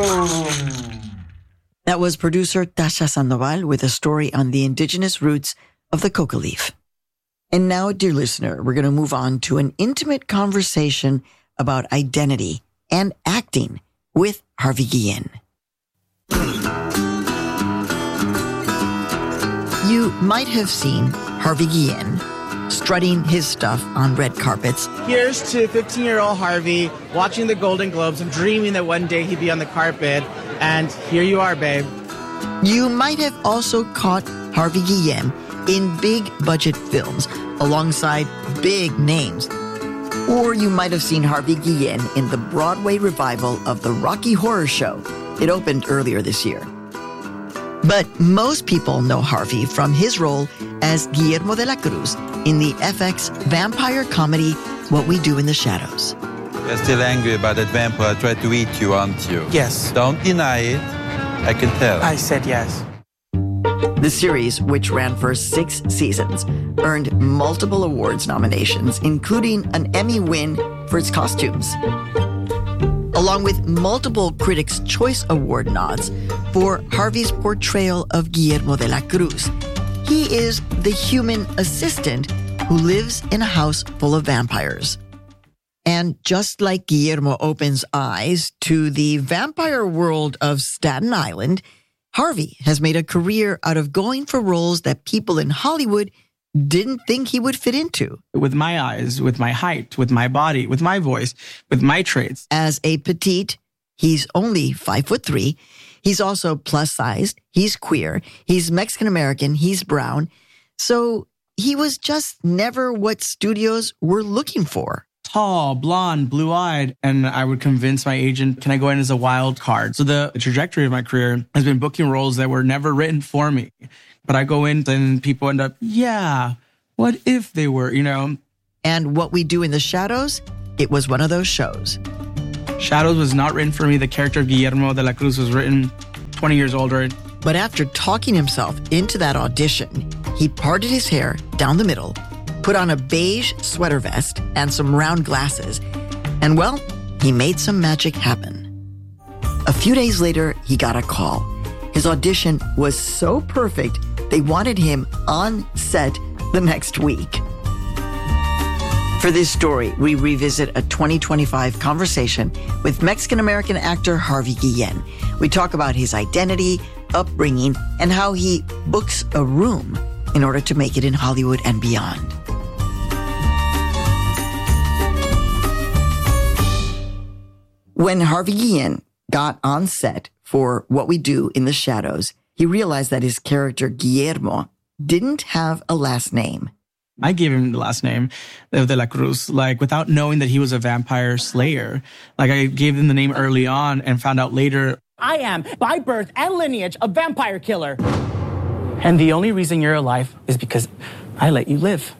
That was producer Tasha Sandoval with a story on the indigenous roots of the coca leaf. And now, dear listener, we're going to move on to an intimate conversation about identity and acting with Harvey Guillen. You might have seen Harvey Guillen strutting his stuff on red carpets. Here's to 15-year-old Harvey watching the Golden Globes and dreaming that one day he'd be on the carpet. And here you are, babe. You might have also caught Harvey Guillen in big budget films alongside big names. Or you might have seen Harvey Guillen in the Broadway revival of the Rocky Horror Show. It opened earlier this year. But most people know Harvey from his role as Guillermo de la Cruz in the FX vampire comedy What We Do in the Shadows. You're still angry about that vampire tried to eat you, aren't you? Yes. Don't deny it. I can tell. I said yes. The series, which ran for 6 seasons, earned multiple awards nominations, including an Emmy win for its costumes, along with multiple Critics' Choice Award nods for Harvey's portrayal of Guillermo de la Cruz. He is the human assistant who lives in a house full of vampires. And just like Guillermo opens eyes to the vampire world of Staten Island, Harvey has made a career out of going for roles that people in Hollywood didn't think he would fit into. With my eyes, with my height, with my body, with my voice, with my traits. As a petite, he's only 5'3". He's also plus sized. He's queer. He's Mexican-American. He's brown. So he was just never what studios were looking for. Tall, blonde, blue-eyed, and I would convince my agent, can I go in as a wild card? So the trajectory of my career has been booking roles that were never written for me. But I go in and people end up, yeah, what if they were, you know? And What We Do in the Shadows, it was one of those shows. Shadows was not written for me. The character of Guillermo de la Cruz was written 20 years older. But after talking himself into that audition, he parted his hair down the middle, put on a beige sweater vest and some round glasses, and well, he made some magic happen. A few days later, he got a call. His audition was so perfect, they wanted him on set the next week. For this story, we revisit a 2025 conversation with Mexican-American actor Harvey Guillen. We talk about his identity, upbringing, and how he books a room in order to make it in Hollywood and beyond. When Harvey Guillen got on set for What We Do in the Shadows, he realized that his character Guillermo didn't have a last name. I gave him the last name of De La Cruz, like without knowing that he was a vampire slayer. Like I gave him the name early on and found out later. I am, by birth and lineage, a vampire killer. And the only reason you're alive is because I let you live.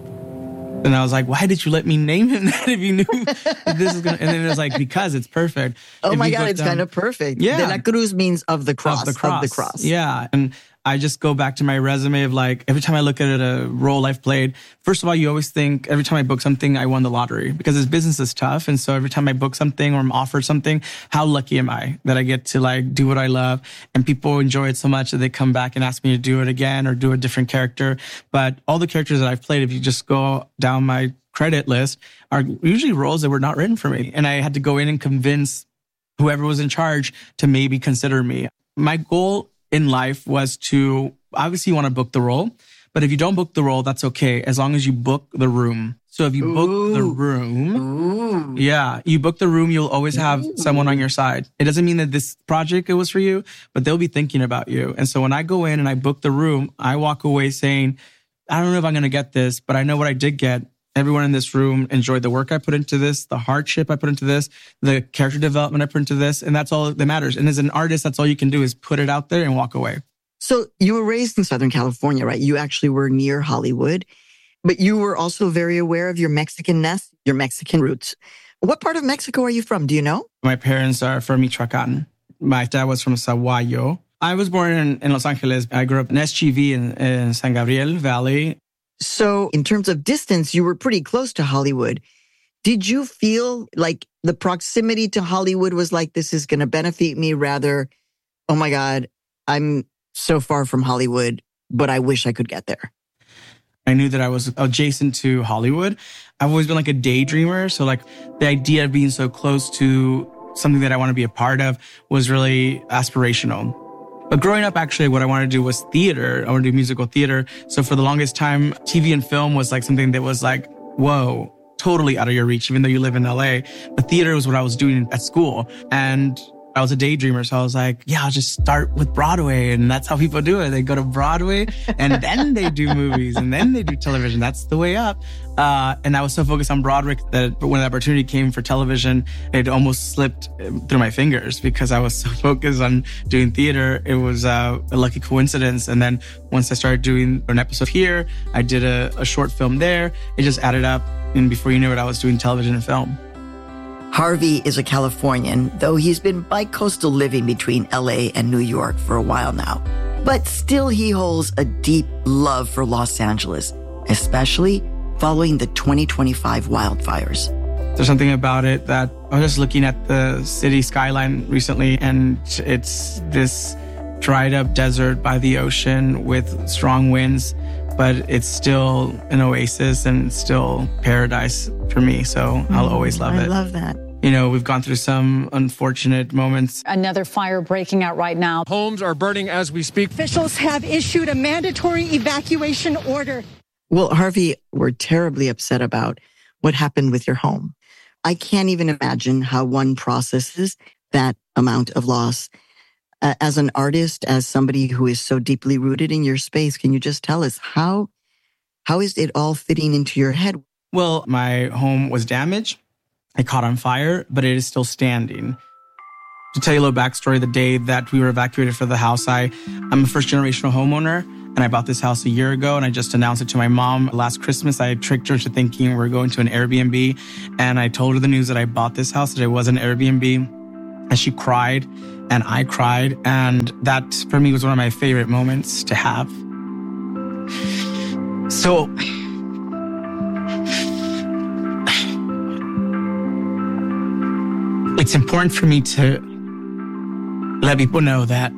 And I was like, why did you let me name him that if you knew that this is going to... And then it was like, because it's perfect. Oh my God, it's kind of perfect. Yeah. De La Cruz means of the cross. Of the cross. Of the cross. Yeah. And I just go back to my resume of like, every time I look at a role I've played, first of all, you always think every time I book something, I won the lottery because this business is tough. And so every time I book something or I'm offered something, how lucky am I that I get to like do what I love and people enjoy it so much that they come back and ask me to do it again or do a different character. But all the characters that I've played, if you just go down my credit list, are usually roles that were not written for me. And I had to go in and convince whoever was in charge to maybe consider me. My goal in life was to, obviously you want to book the role, but if you don't book the role, that's okay, as long as you book the room. So if you book the room, you book the room, you'll always have someone on your side. It doesn't mean that this project, it was for you, but they'll be thinking about you. And so when I go in and I book the room, I walk away saying, I don't know if I'm going to get this, but I know what I did get. Everyone in this room enjoyed the work I put into this, the hardship I put into this, the character development I put into this, and that's all that matters. And as an artist, that's all you can do is put it out there and walk away. So you were raised in Southern California, right? You actually were near Hollywood, but you were also very aware of your Mexicanness, your Mexican roots. What part of Mexico are you from? Do you know? My parents are from Michoacan. My dad was from Sahuayo. I was born in Los Angeles. I grew up in SGV in San Gabriel Valley. So in terms of distance, you were pretty close to Hollywood. Did you feel like the proximity to Hollywood was like, this is going to benefit me, rather, oh my God, I'm so far from Hollywood, but I wish I could get there? I knew that I was adjacent to Hollywood. I've always been like a daydreamer. So like the idea of being so close to something that I want to be a part of was really aspirational. But growing up, actually, what I wanted to do was theater. I wanted to do musical theater. So for the longest time, TV and film was like something that was like, whoa, totally out of your reach, even though you live in LA. But theater was what I was doing at school. And I was a daydreamer. So I was like, yeah, I'll just start with Broadway. And that's how people do it. They go to Broadway and then they do movies and then they do television. That's the way up. And I was so focused on Broadway that when the opportunity came for television, it almost slipped through my fingers because I was so focused on doing theater. It was a lucky coincidence. And then once I started doing an episode here, I did a short film there. It just added up. And before you knew it, I was doing television and film. Harvey is a Californian, though he's been bi-coastal living between LA and New York for a while now. But still, he holds a deep love for Los Angeles, especially following the 2025 wildfires. There's something about it that I was just looking at the city skyline recently, and it's this dried up desert by the ocean with strong winds, but it's still an oasis and still paradise for me. So I'll always love it. I love that. You know, we've gone through some unfortunate moments. Another fire breaking out right now. Homes are burning as we speak. Officials have issued a mandatory evacuation order. Well, Harvey, we're terribly upset about what happened with your home. I can't even imagine how one processes that amount of loss. As an artist, as somebody who is so deeply rooted in your space, can you just tell us how is it all fitting into your head? Well, my home was damaged. It caught on fire, but it is still standing. To tell you a little backstory, the day that we were evacuated for the house, I'm a first-generational homeowner, and I bought this house a year ago, and I just announced it to my mom last Christmas. I tricked her into thinking we're going to an Airbnb, and I told her the news that I bought this house, that it was an Airbnb, and she cried, and I cried, and that, for me, was one of my favorite moments to have. So it's important for me to let people know that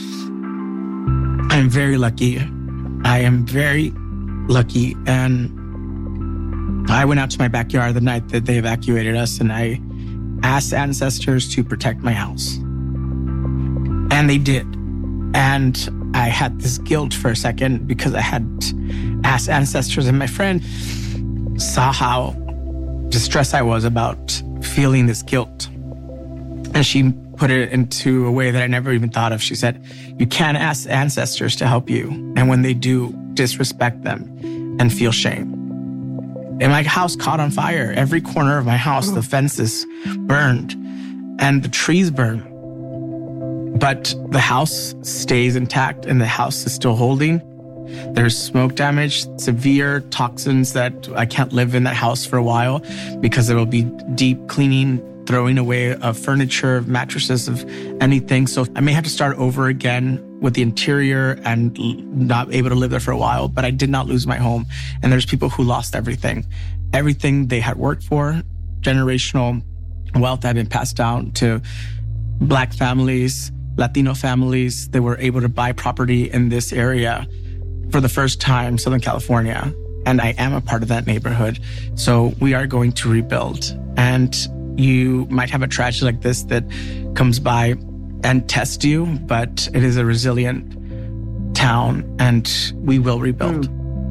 I'm very lucky. I am very lucky. And I went out to my backyard the night that they evacuated us, and I asked ancestors to protect my house. And they did. And I had this guilt for a second because I had asked ancestors, and my friend saw how distressed I was about feeling this guilt. And she put it into a way that I never even thought of. She said, you can't ask ancestors to help you. And when they do, disrespect them and feel shame. And my house caught on fire. Every corner of my house, the fences burned and the trees burned. But the house stays intact and the house is still holding. There's smoke damage, severe toxins that I can't live in that house for a while because there will be deep cleaning, throwing away of furniture, of mattresses, of anything. So I may have to start over again with the interior and not able to live there for a while, but I did not lose my home. And there's people who lost everything. Everything they had worked for, generational wealth that had been passed down to Black families, Latino families. They were able to buy property in this area for the first time, Southern California. And I am a part of that neighborhood. So we are going to rebuild. And you might have a tragedy like this that comes by and tests you, but it is a resilient town and we will rebuild.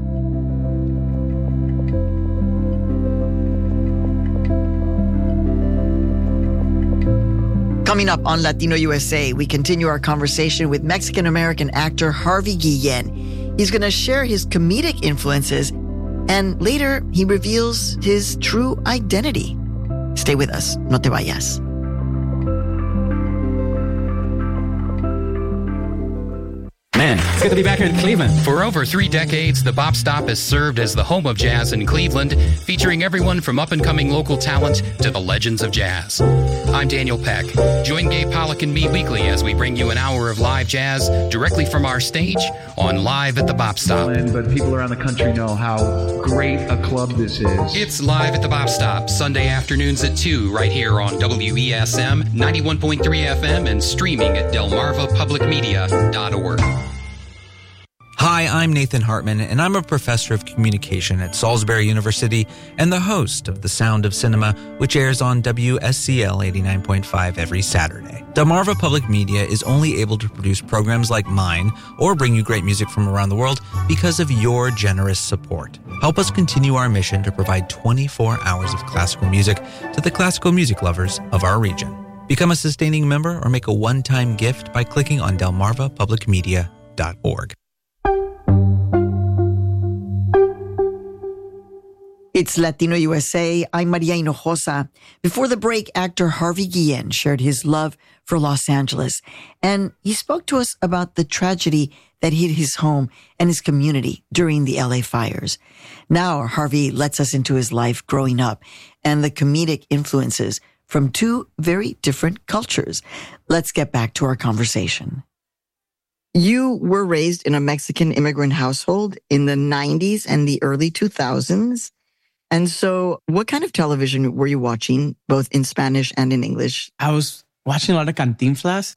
Coming up on Latino USA, we continue our conversation with Mexican-American actor Harvey Guillén. He's going to share his comedic influences, and later he reveals his true identity. Stay with us. No te vayas. Man, good to be back here in Cleveland. For over 3 decades, the Bop Stop has served as the home of jazz in Cleveland, featuring everyone from up-and-coming local talent to the legends of jazz. I'm Daniel Peck. Join Gabe Pollock and me weekly as we bring you an hour of live jazz directly from our stage on Live at the Bop Stop. But people around the country know how great a club this is. It's Live at the Bop Stop, Sunday afternoons at 2, right here on WESM 91.3 FM and streaming at delmarvapublicmedia.org. Hi, I'm Nathan Hartman, and I'm a professor of communication at Salisbury University and the host of The Sound of Cinema, which airs on WSCL 89.5 every Saturday. Delmarva Public Media is only able to produce programs like mine or bring you great music from around the world because of your generous support. Help us continue our mission to provide 24 hours of classical music to the classical music lovers of our region. Become a sustaining member or make a one-time gift by clicking on delmarvapublicmedia.org. It's Latino USA. I'm Maria Hinojosa. Before the break, actor Harvey Guillen shared his love for Los Angeles, and he spoke to us about the tragedy that hit his home and his community during the LA fires. Now, Harvey lets us into his life growing up and the comedic influences from 2 very different cultures. Let's get back to our conversation. You were raised in a Mexican immigrant household in the 90s and the early 2000s. And so what kind of television were you watching, both in Spanish and in English? I was watching a lot of Cantinflas.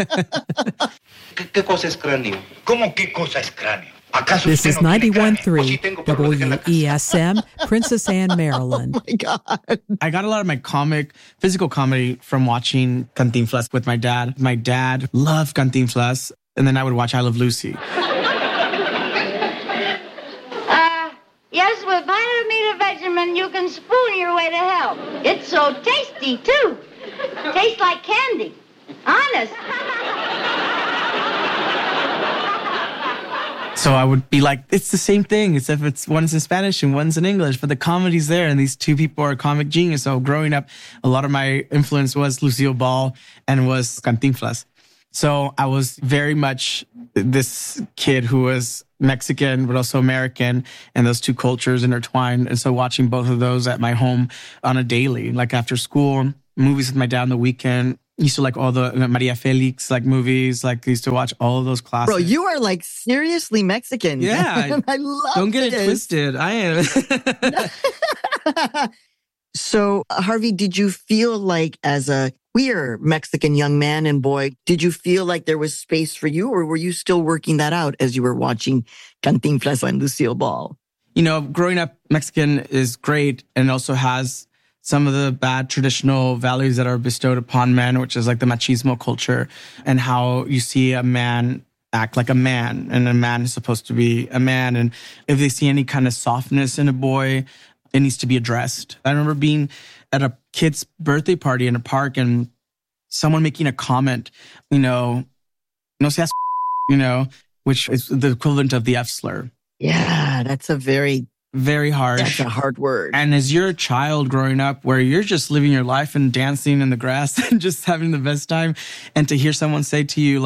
¿Qué cosa es cráneo? ¿Cómo qué cosa es cráneo? This is 91.3 WESM, Princess Anne, Maryland. Oh my God. I got a lot of my physical comedy from watching Cantinflas with my dad. My dad loved Cantinflas, and then I would watch I Love Lucy. Yes, with vitamin Vegemin, you can spoon your way to health. It's so tasty, too. Tastes like candy. Honest. So I would be like, it's the same thing, except one's in Spanish and one's in English, but the comedy's there, and these 2 people are comic genius. So growing up, a lot of my influence was Lucille Ball and was Cantinflas. So I was very much this kid who was Mexican, but also American, and those 2 cultures intertwined. And so watching both of those at my home on a daily, like after school, movies with my dad on the weekend. Used to like all the Maria Felix movies. I used to watch all of those classics. Bro, you are seriously Mexican. Yeah. I love Don't get it twisted. I am. So, Harvey, did you feel like as a queer Mexican young man and boy, did you feel like there was space for you, or were you still working that out as you were watching Cantinflas and Lucille Ball? You know, growing up Mexican is great and also has some of the bad traditional values that are bestowed upon men, which is like the machismo culture and how you see a man act like a man and a man is supposed to be a man. And if they see any kind of softness in a boy, it needs to be addressed. I remember being at a kid's birthday party in a park and someone making a comment, no seas, which is the equivalent of the F slur. Yeah, that's a very harsh. That's a hard word. And as you're a child growing up where you're just living your life and dancing in the grass and just having the best time, and to hear someone say to you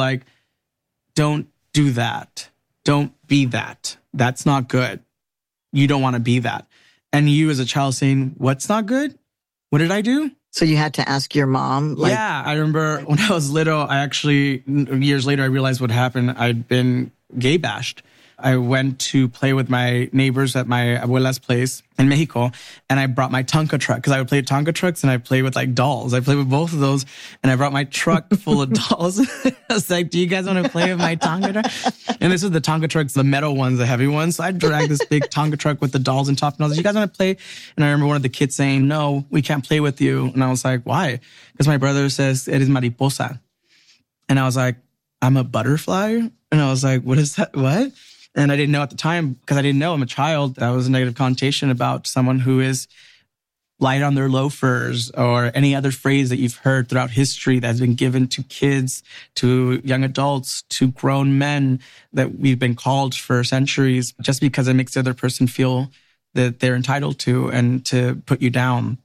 don't do that. Don't be that. That's not good. You don't want to be that. And you as a child saying, what's not good? What did I do? So you had to ask your mom? Yeah, I remember when I was little, years later, I realized what happened. I'd been gay bashed. I went to play with my neighbors at my abuela's place in Mexico, and I brought my Tonka truck because I would play Tonka trucks and I play with dolls. I played with both of those, and I brought my truck full of dolls. I was like, do you guys want to play with my Tonka truck? And this is the Tonka trucks, the metal ones, the heavy ones. So I dragged this big Tonka truck with the dolls on top, and I was like, you guys want to play? And I remember one of the kids saying, no, we can't play with you. And I was like, why? Because my brother says, eres mariposa. And I was like, I'm a butterfly? And I was like, what is that? What? And I didn't know at the time because I didn't know I'm a child. That was a negative connotation about someone who is light on their loafers or any other phrase that you've heard throughout history that's been given to kids, to young adults, to grown men that we've been called for centuries just because it makes the other person feel that they're entitled to and to put you down.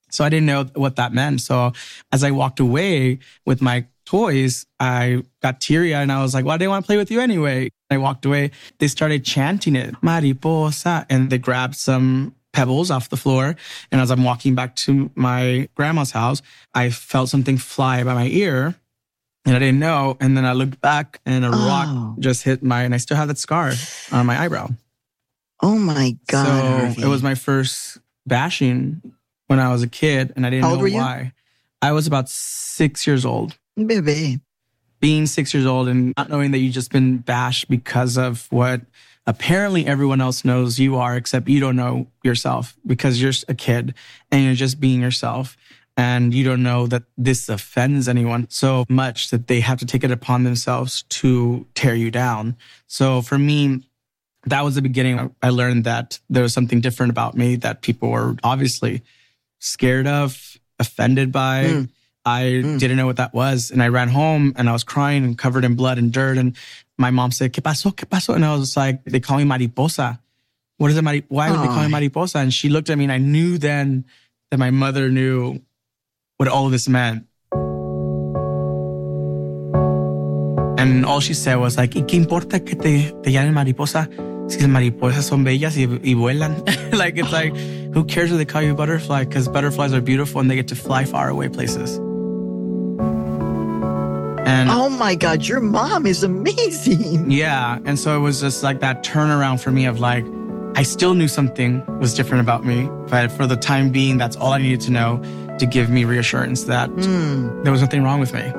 So I didn't know what that meant. So as I walked away with my toys, I got teary-eyed and I was like, well, I didn't want to play with you anyway. I walked away. They started chanting it, mariposa, and they grabbed some pebbles off the floor. And as I'm walking back to my grandma's house, I felt something fly by my ear and I didn't know. And then I looked back and a rock just hit and I still have that scar on my eyebrow. Oh my God. So Harvey. it was my first bashing when I was a kid and I didn't know why. I was about 6 years old. Baby. Being 6 years old and not knowing that you've just been bashed because of what apparently everyone else knows you are, except you don't know yourself because you're a kid and you're just being yourself. And you don't know that this offends anyone so much that they have to take it upon themselves to tear you down. So for me, that was the beginning. I learned that there was something different about me that people were obviously scared of, offended by. I didn't know what that was. And I ran home and I was crying and covered in blood and dirt. And my mom said, ¿Qué pasó? ¿Qué pasó? And I was like, they call me mariposa. What is it? Why would they call me mariposa? And she looked at me and I knew then that my mother knew what all of this meant. And all she said was like, ¿Y qué importa que te llamen mariposa? Si las mariposas son bellas y vuelan. Like, it's like, who cares if they call you butterfly? Because butterflies are beautiful and they get to fly far away places. And oh my God, your mom is amazing. Yeah. And so it was just like that turnaround for me of like, I still knew something was different about me. But for the time being, that's all I needed to know to give me reassurance that there was nothing wrong with me.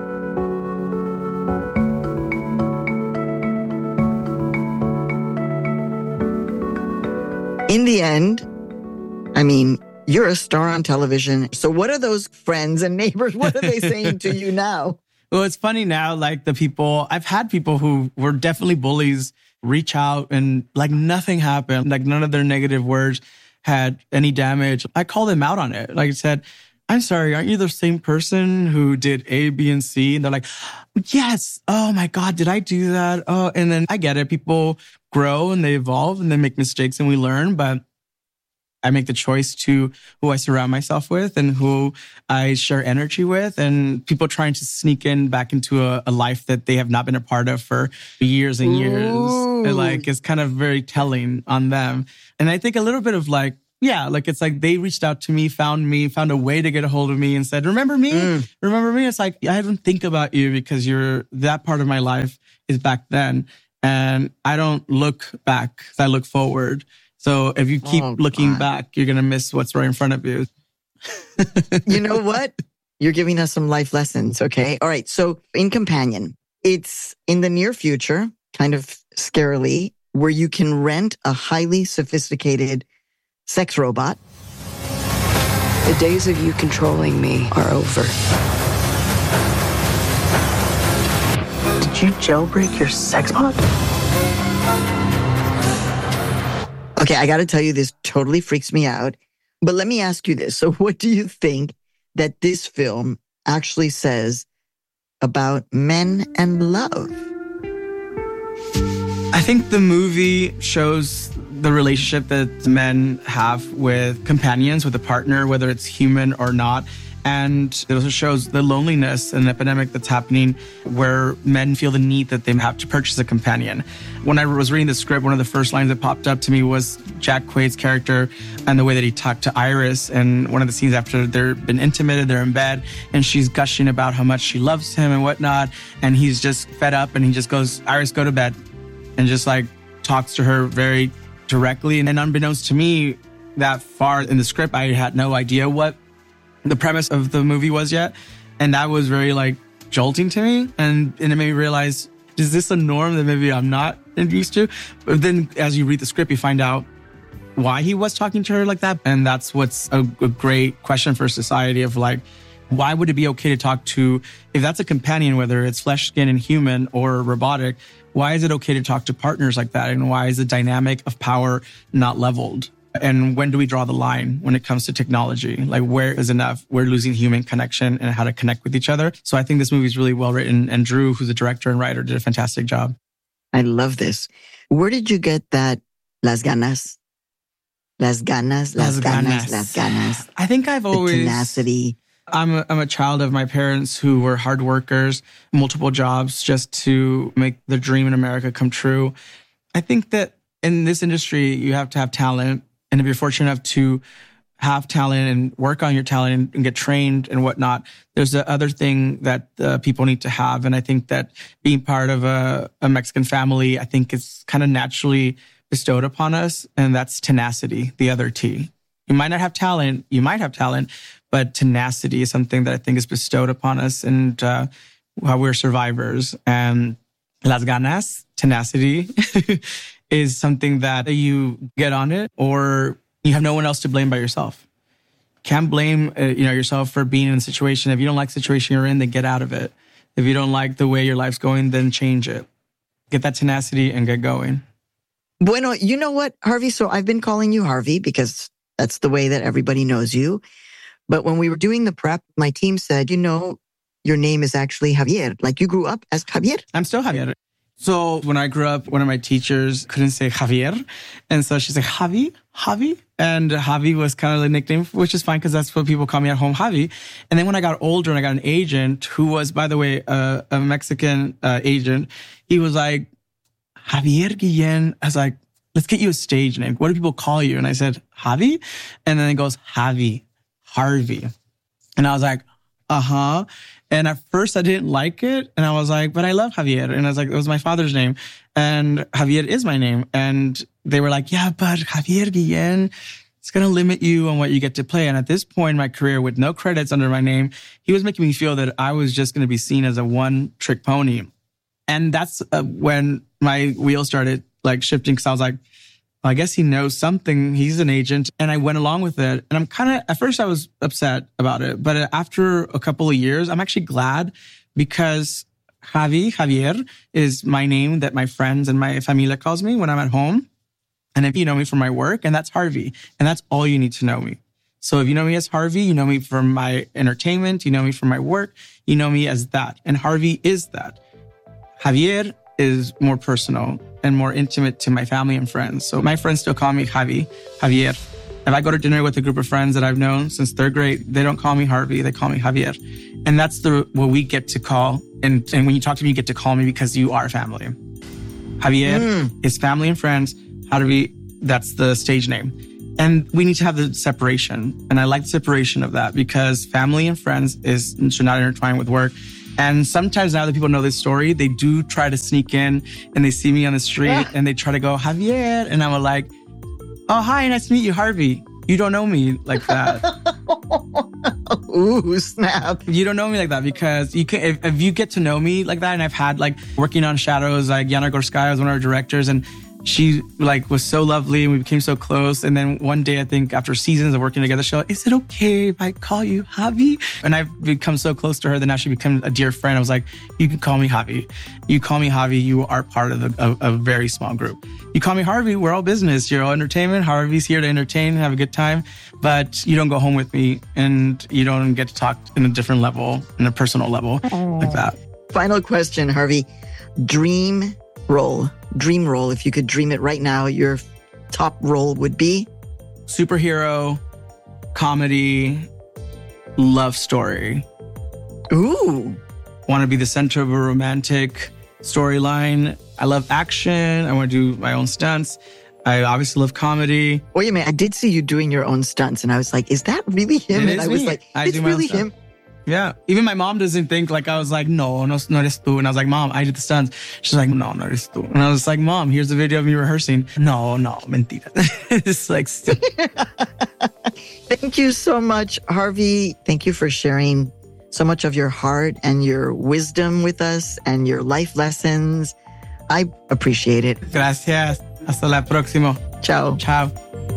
In the end, I mean, you're a star on television. So what are those friends and neighbors? What are they saying to you now? Well, it's funny now, like I've had people who were definitely bullies reach out and like nothing happened. Like none of their negative words had any damage. I called them out on it. Like I said, I'm sorry, aren't you the same person who did A, B, and C? And they're like, yes. Oh my God, did I do that? Oh, and then I get it. People grow and they evolve and they make mistakes and we learn, but I make the choice to who I surround myself with and who I share energy with, and people trying to sneak in back into a life that they have not been a part of for years and years. And like, it's kind of very telling on them. And I think a little bit of like, yeah, like it's like they reached out to me, found a way to get a hold of me and said, remember me? Remember me? It's like, I don't think about you because that part of my life is back then. And I don't look back, I look forward. So if you keep looking back, you're going to miss what's right in front of you. You know what? You're giving us some life lessons, okay? All right. So in Companion, it's in the near future, kind of scarily, where you can rent a highly sophisticated sex robot. The days of you controlling me are over. Did you jailbreak your sex bot? Okay, I got to tell you, this totally freaks me out. But let me ask you this. So what do you think that this film actually says about men and love? I think the movie shows the relationship that men have with companions, with a partner, whether it's human or not. And it also shows the loneliness and epidemic that's happening where men feel the need that they have to purchase a companion. When I was reading the script, one of the first lines that popped up to me was Jack Quaid's character and the way that he talked to Iris. And one of the scenes after they've been intimated, they're in bed, and she's gushing about how much she loves him and whatnot. And he's just fed up and he just goes, Iris, go to bed. And just like talks to her very directly. And unbeknownst to me, that far in the script, I had no idea what the premise of the movie was yet. And that was very like jolting to me. And it made me realize, is this a norm that maybe I'm not used to? But then as you read the script, you find out why he was talking to her like that. And that's what's a great question for society of like, why would it be okay to talk to, if that's a companion, whether it's flesh, skin, and human or robotic, why is it okay to talk to partners like that? And why is the dynamic of power not leveled? And when do we draw the line when it comes to technology? Like, where is enough? We're losing human connection and how to connect with each other. So I think this movie is really well written. And Drew, who's the director and writer, did a fantastic job. I love this. Where did you get that Las Ganas? Las ganas. I think I've always... The tenacity. I'm a child of my parents who were hard workers, multiple jobs just to make the dream in America come true. I think that in this industry, you have to have talent. And if you're fortunate enough to have talent and work on your talent and get trained and whatnot, there's the other thing that people need to have. And I think that being part of a Mexican family, I think it's kind of naturally bestowed upon us. And that's tenacity, the other T. You might not have talent. You might have talent, but tenacity is something that I think is bestowed upon us, and how we're survivors. And las ganas, tenacity, is something that you get on it, or you have no one else to blame but yourself. Can't blame yourself for being in a situation. If you don't like the situation you're in, then get out of it. If you don't like the way your life's going, then change it. Get that tenacity and get going. Bueno, you know what, Harvey? So I've been calling you Harvey because that's the way that everybody knows you. But when we were doing the prep, my team said, your name is actually Javier. Like you grew up as Javier. I'm still Javier. So when I grew up, one of my teachers couldn't say Javier. And so she said, Javi. And Javi was kind of the nickname, which is fine because that's what people call me at home, Javi. And then when I got older and I got an agent who was, by the way, a Mexican agent, he was like, Javier Guillen. I was like, let's get you a stage name. What do people call you? And I said, Javi. And then it goes, Harvey. And I was like, uh-huh. And at first I didn't like it. And I was like, but I love Javier. And I was like, it was my father's name. And Javier is my name. And they were like, yeah, but Javier Guillen, it's going to limit you on what you get to play. And at this point in my career, with no credits under my name, he was making me feel that I was just going to be seen as a one-trick pony. And that's when my wheels started like shifting, because I was like, I guess he knows something. He's an agent. And I went along with it. And I'm kind of, at first I was upset about it. But after a couple of years, I'm actually glad, because Javier is my name that my friends and my familia calls me when I'm at home. And if you know me from my work, and that's Harvey. And that's all you need to know me. So if you know me as Harvey, you know me from my entertainment, you know me from my work, you know me as that. And Harvey is that. Javier is more personal and more intimate to my family and friends. So my friends still call me Javier. If I go to dinner with a group of friends that I've known since third grade, they don't call me Harvey, they call me Javier. And that's what we get to call. And when you talk to me, you get to call me because you are family. Javier is family and friends. Harvey, that's the stage name. And we need to have the separation. And I like the separation of that, because family and friends should not intertwine with work. And sometimes now that people know this story, they do try to sneak in, and they see me on the street and they try to go, Javier. And I'm like, oh, hi, nice to meet you, Harvey. You don't know me like that. Ooh, snap. You don't know me like that, because you can, if you get to know me like that, and I've had like working on Shadows, like Yana Gorskaya was one of our directors, and she like was so lovely and we became so close. And then one day, I think after seasons of working together, she's like, is it okay if I call you Javi? And I've become so close to her that now she became a dear friend. I was like, you can call me Javi. You call me Javi, you are part of a very small group. You call me Harvey, we're all business. You're all entertainment. Harvey's here to entertain, have a good time. But you don't go home with me, and you don't get to talk in a different level, in a personal level like that. Final question, Harvey. Dream role, if you could dream it right now, your top role would be? Superhero, comedy, love story. Ooh. Want to be the center of a romantic storyline. I love action. I want to do my own stunts. I obviously love comedy. Wait a minute, I did see you doing your own stunts, and I was like, is that really him? And I was like, it's really him. Yeah. Even my mom doesn't think, like, I was like, no eres tú. And I was like, Mom, I did the stunts. She's like, no eres tú. And I was like, Mom, here's the video of me rehearsing. No, mentira. It's like, Thank you so much, Harvey. Thank you for sharing so much of your heart and your wisdom with us and your life lessons. I appreciate it. Gracias. Hasta la próxima. Ciao. Ciao.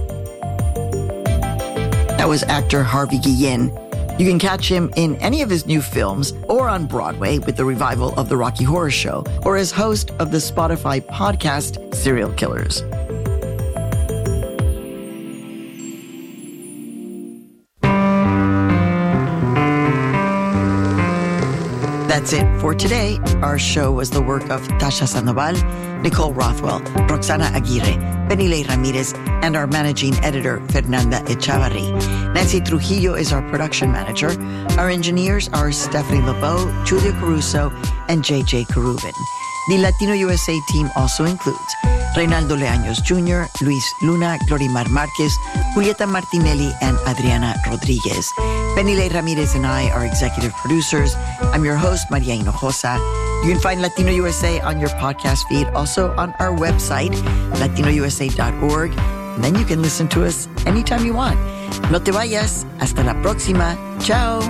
That was actor Harvey Guillen. You can catch him in any of his new films, or on Broadway with the revival of The Rocky Horror Show, or as host of the Spotify podcast Serial Killers. That's it for today. Our show was the work of Tasha Sandoval, Nicole Rothwell, Roxana Aguirre, Benilei Ramirez, and our managing editor, Fernanda Echavarri. Nancy Trujillo is our production manager. Our engineers are Stephanie LeBeau, Julia Caruso, and JJ Carubin. The Latino USA team also includes Reynaldo Leaños Jr., Luis Luna, Glorimar Marquez, Julieta Martinelli, and Adriana Rodriguez. Benilei Ramirez and I are executive producers. I'm your host, Maria Hinojosa. You can find Latino USA on your podcast feed, also on our website, latinousa.org. And then you can listen to us anytime you want. No te vayas. Hasta la próxima. Ciao.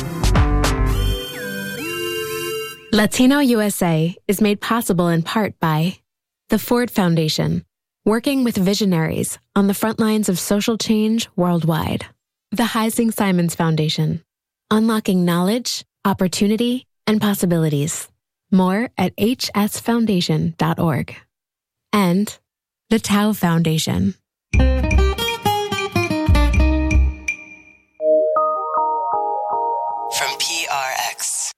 Latino USA is made possible in part by the Ford Foundation, working with visionaries on the front lines of social change worldwide. The Heising Simons Foundation, unlocking knowledge, opportunity, and possibilities. More at hsfoundation.org. And the Tao Foundation. From PRX.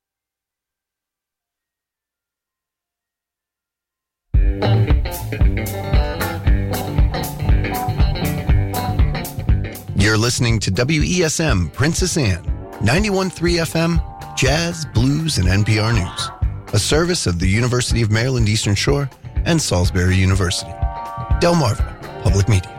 You're listening to WESM Princess Anne, 91.3 FM, Jazz, Blues, and NPR News, a service of the University of Maryland Eastern Shore and Salisbury University. Delmarva Public Media.